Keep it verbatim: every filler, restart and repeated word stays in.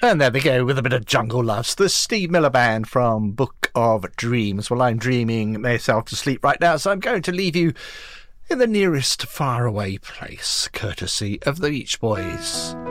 And there they go with a bit of Jungle Loves. The Steve Miller Band from Book of Dreams. Well, I'm dreaming myself to sleep right now, so I'm going to leave you in the nearest faraway place, courtesy of the Beach Boys.